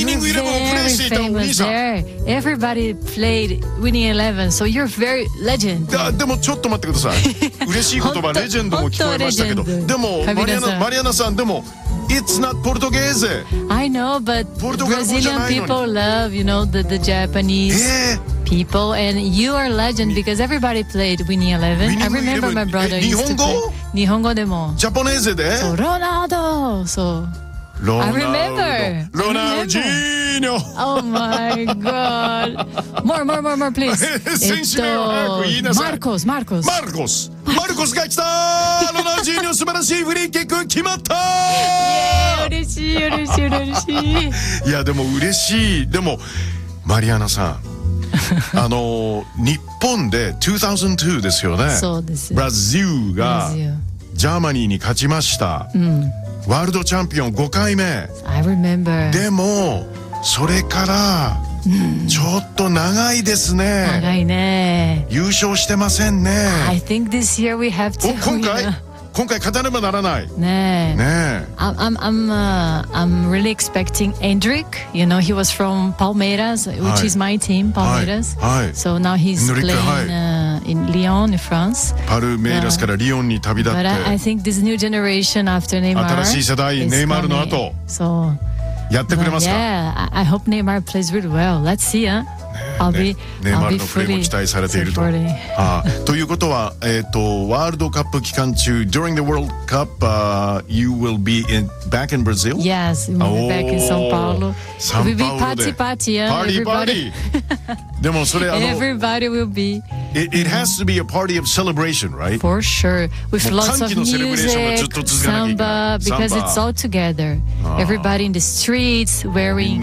Winning Eleven をプレイしていたお兄さん。 Everybody played Winning Eleven, so you're very legend. でもちょっと待ってください。嬉しい言葉レジェンドも聞こえましたけど、でもマリアナさん、でも It's not Portuguese. I know, but Brazilian people love, you know, the Japanese people, and you are legend because everybody played Winning Eleven. I remember my brother used to play. 日本語でも。 ジャポネーゼで。 そう、ロナウド。そう。I remember. ロナウジーニョ。 Oh my God. More, please. 選手名を早く言いなさい。 マルコスが来た。ロナウジーニョ素晴らしいフリーキック決まった。 嬉しい。 いやでも嬉しい。でもマリアナさん、日本で2002ですよね。 そうです。 ブラジルがジャーマニーに勝ちました。ワールドチャンピオン5回目。 I remember. でもそれからちょっと長いですね。 長いね。 優勝してませんね。 I think this year we have to. 今回勝たねばならない。 ねえ。I'm really expecting Endrick. You know, he was from Palmeiras, which is my team, Palmeiras. So now he's playing in Lyon, in France. パルメイラスからリヨンに旅立って。 But I think this new generation after Neymar. 新しい世代ネイマールの後。 そう。 やってくれますか？ Yeah, I hope Neymar plays really well. Let's see, huh? ネイマールのプレーも期待されていると。ということは、ワールドカップ期間中 during the World Cup, you will be back in Brazil? Yes, we will be back in São Paulo. It will be party, everybody. でもそれ everybody will be. It has to be a party of celebration, right? For sure, with lots of music, samba, because it's all together. Everybody in the streets wearing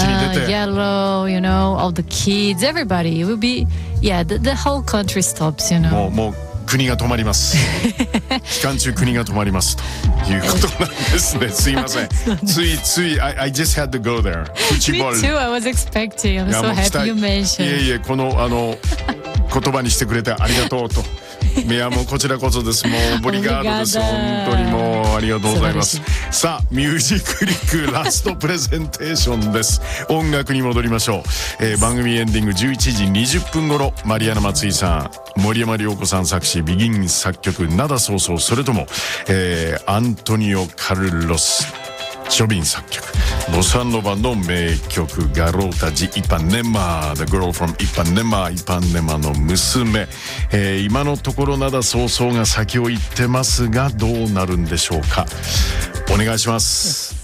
yellow, you know, all the kids, everybody. It will be, yeah, the whole country stops, you know. もう国が止まります。期間中国が止まりますということなんですね。すいません。つい I just had to go there. Me too. I was expecting. I'm so happy you mentioned. いえこの言葉にしてくれてありがとうと。いやもうこちらこそです。もうボディガードです。本当にもうありがとうございます。さあミュージックリックラストプレゼンテーションです。音楽に戻りましょう。番組エンディング11時20分頃マリアナ松井さん、森山良子さん作詞、ビギン作曲、灘そうそう、それとも、アントニオ・カルロスショビン作曲、ボサノバの名曲ガロータジ・イパネマ The Girl from イパネマの娘、今のところ灘そうそうが先を行ってますがどうなるんでしょうか。お願いします。